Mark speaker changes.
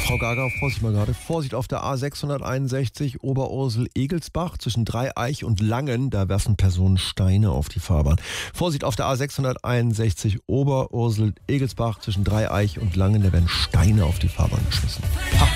Speaker 1: Frau Gaga, Vorsicht mal gerade. Vorsicht auf der A661 Oberursel-Egelsbach zwischen Dreieich und Langen. Da werfen Personen Steine auf die Fahrbahn. Vorsicht auf der A661 Oberursel-Egelsbach zwischen Dreieich und Langen. Da werden Steine auf die Fahrbahn geschmissen. Ha.